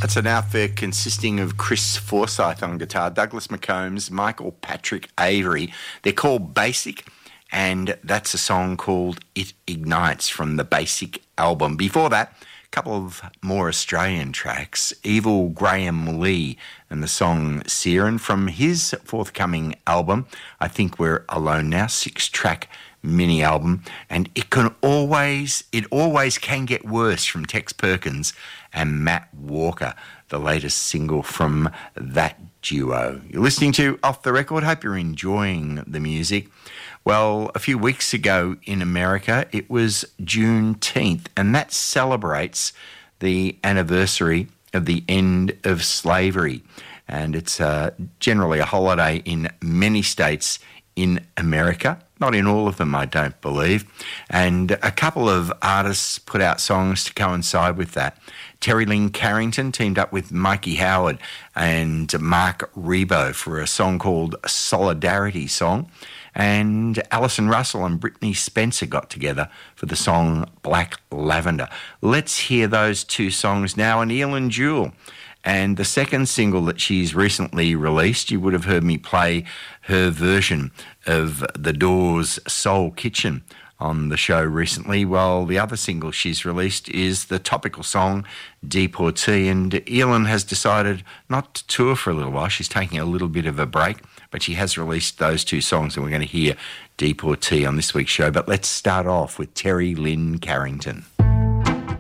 That's an outfit consisting of Chris Forsyth on guitar, Douglas McCombs, Michael Patrick Avery. They're called Basic, and that's a song called It Ignites from the Basic album. Before that, a couple of more Australian tracks. Evil Graham Lee and the song Siren from his forthcoming album, I Think We're Alone Now, 6-track mini album, and it always can get worse from Tex Perkins and Matt Walker, the latest single from that duo. You're listening to Off the Record. Hope you're enjoying the music. Well, a few weeks ago in America, it was Juneteenth, and that celebrates the anniversary of the end of slavery. And it's generally a holiday in many states in America. Not in all of them, I don't believe. And a couple of artists put out songs to coincide with that. Terry Lynn Carrington teamed up with Mikey Howard and Mark Rebo for a song called Solidarity Song. And Alison Russell and Brittany Spencer got together for the song Black Lavender. Let's hear those two songs now. And Eileen Jewell. And the second single that she's recently released, you would have heard me play her version of The Doors' Soul Kitchen on the show recently. Well, the other single she's released is the topical song Deportee, and Eileen has decided not to tour for a little while. She's taking a little bit of a break, but she has released those two songs, and we're going to hear Deportee on this week's show. But let's start off with Terry Lynn Carrington.